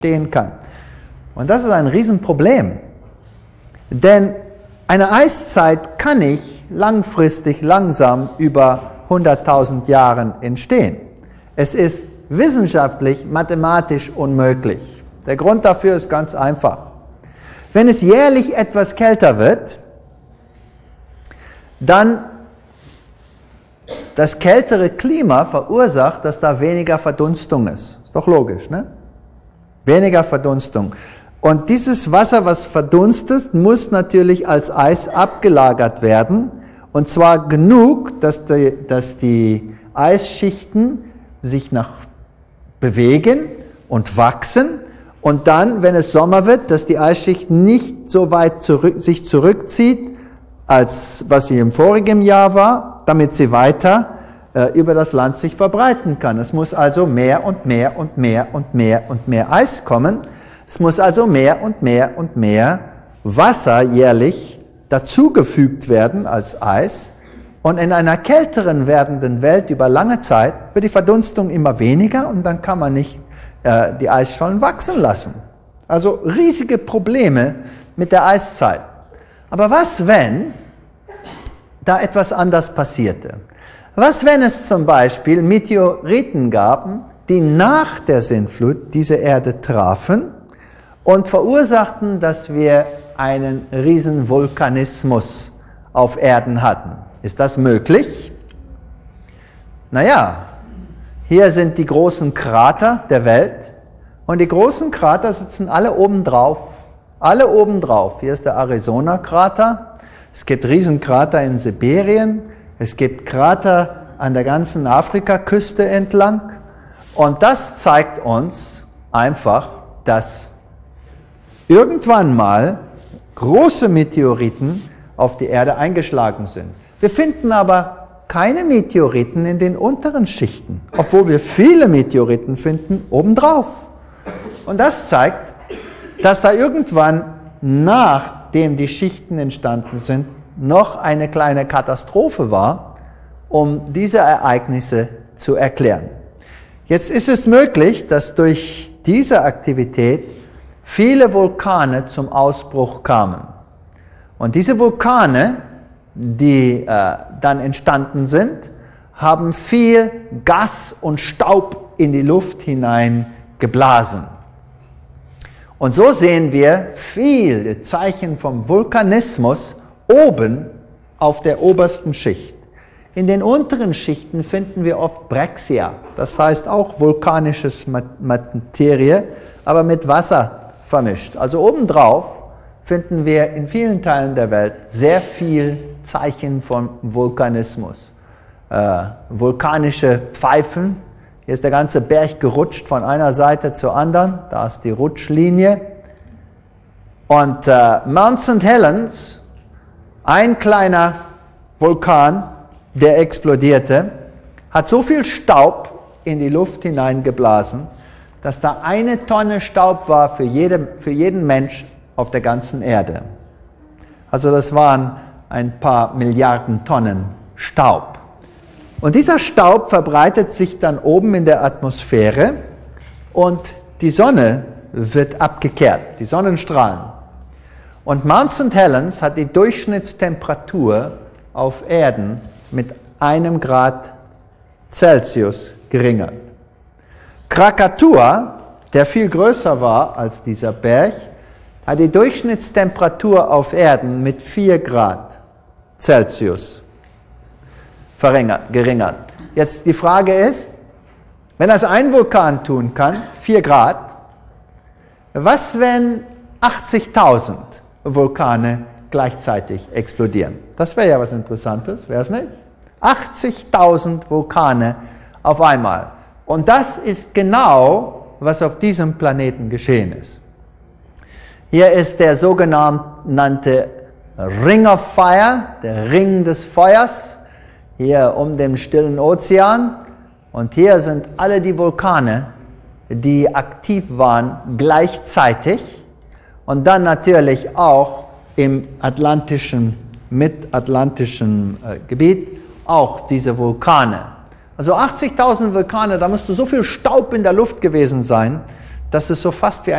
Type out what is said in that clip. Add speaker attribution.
Speaker 1: entstehen kann. Und das ist ein Riesenproblem. Denn eine Eiszeit kann nicht langfristig langsam über 100.000 Jahren entstehen. Es ist wissenschaftlich, mathematisch unmöglich. Der Grund dafür ist ganz einfach. Wenn es jährlich etwas kälter wird, dann das kältere Klima verursacht, dass da weniger Verdunstung ist. Ist doch logisch, ne? Weniger Verdunstung. Und dieses Wasser, was verdunstet, muss natürlich als Eis abgelagert werden. Und zwar genug, dass die Eisschichten sich bewegen und wachsen. Und dann, wenn es Sommer wird, dass die Eisschicht nicht so weit sich zurückzieht, als was sie im vorigen Jahr war, damit sie weiter über das Land sich verbreiten kann. Es muss also mehr und mehr und mehr und mehr und mehr Eis kommen. Es muss also mehr und mehr und mehr Wasser jährlich dazugefügt werden als Eis. Und in einer kälteren werdenden Welt über lange Zeit wird die Verdunstung immer weniger und dann kann man nicht die Eisschollen wachsen lassen. Also riesige Probleme mit der Eiszeit. Aber was, wenn da etwas anders passierte? Was, wenn es zum Beispiel Meteoriten gab, die nach der Sintflut diese Erde trafen und verursachten, dass wir einen riesen Vulkanismus auf Erden hatten? Ist das möglich? Naja, hier sind die großen Krater der Welt und die großen Krater sitzen alle oben drauf. Alle oben drauf. Hier ist der Arizona-Krater. Es gibt Riesenkrater in Sibirien. Es gibt Krater an der ganzen Afrikaküste entlang. Und das zeigt uns einfach, dass irgendwann mal große Meteoriten auf die Erde eingeschlagen sind. Wir finden aber keine Meteoriten in den unteren Schichten, obwohl wir viele Meteoriten finden obendrauf. Und das zeigt, dass da irgendwann, nachdem die Schichten entstanden sind, noch eine kleine Katastrophe war, um diese Ereignisse zu erklären. Jetzt ist es möglich, dass durch diese Aktivität viele Vulkane zum Ausbruch kamen. Und diese Vulkane, die dann entstanden sind, haben viel Gas und Staub in die Luft hinein geblasen. Und so sehen wir viele Zeichen vom Vulkanismus oben auf der obersten Schicht. In den unteren Schichten finden wir oft Brexia, das heißt auch vulkanisches Materie, aber mit Wasser vermischt. Also obendrauf finden wir in vielen Teilen der Welt sehr viel Zeichen von Vulkanismus. Vulkanische Pfeifen. Hier ist der ganze Berg gerutscht von einer Seite zur anderen. Da ist die Rutschlinie. Und Mount St. Helens, ein kleiner Vulkan, der explodierte, hat so viel Staub in die Luft hineingeblasen, dass da 1 Tonne Staub war für jeden Mensch auf der ganzen Erde. Also das waren ein paar Milliarden Tonnen Staub. Und dieser Staub verbreitet sich dann oben in der Atmosphäre und die Sonne wird abgekehrt, die Sonnenstrahlen. Und Mount St. Helens hat die Durchschnittstemperatur auf Erden mit 1 Grad Celsius geringert. Krakatoa, der viel größer war als dieser Berg, hat die Durchschnittstemperatur auf Erden mit 4 Grad Celsius geringert. Jetzt die Frage ist, wenn das ein Vulkan tun kann, 4 Grad, was wenn 80.000 Vulkane gleichzeitig explodieren? Das wäre ja was Interessantes, wäre es nicht? 80.000 Vulkane auf einmal. Und das ist genau, was auf diesem Planeten geschehen ist. Hier ist der sogenannte Ring of Fire, der Ring des Feuers, hier um den Stillen Ozean. Und hier sind alle die Vulkane, die aktiv waren, gleichzeitig. Und dann natürlich auch im mitatlantischen Gebiet auch diese Vulkane. Also 80.000 Vulkane, da müsste so viel Staub in der Luft gewesen sein, dass es so fast wie